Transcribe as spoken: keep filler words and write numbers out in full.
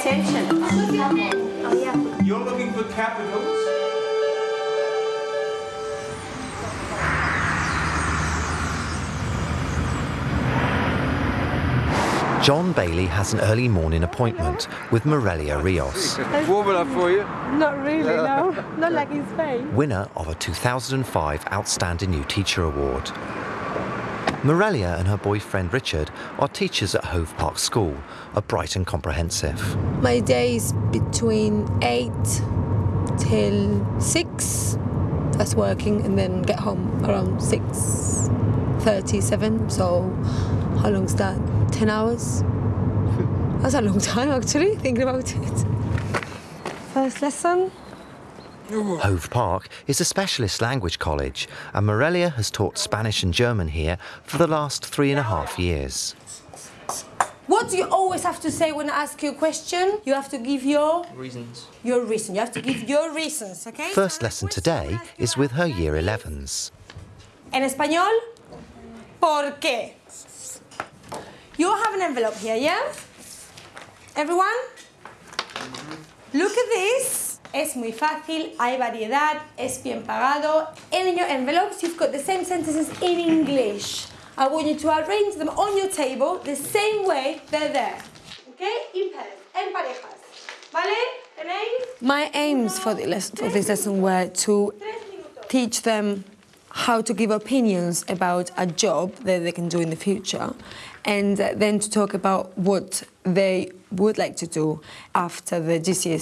attention. Oh, yeah. You're looking for capitals? John Bailey has an early morning appointment with Morelia Rios, Warming up for you? Not really, no. Not like in Spain. winner of a two thousand five Outstanding New Teacher Award. Morelia and her boyfriend Richard are teachers at Hove Park School, a Brighton comprehensive. My day is between eight till six. That's working, and then get home around six thirty-seven. So how long's that? Ten hours? That's a long time, actually, thinking about it. First lesson. Hove Park is a specialist language college, and Morelia has taught Spanish and German here for the last three and a half years. What do you always have to say when I ask you a question? You have to give your... Reasons. Your reason. You have to give your reasons, OK? First lesson today is with her Year elevens. En español, ¿por qué? You have an envelope here, yeah? Everyone? Look at this. Es muy fácil, hay variedad, es bien pagado. And in your envelopes, you've got the same sentences in English. I want you to arrange them on your table the same way they're there. Okay? In pairs, en parejas. ¿Vale? ¿Tenéis? My aims for, the lesson, for this lesson were to teach them how to give opinions about a job that they can do in the future, and then to talk about what they would like to do after the G C S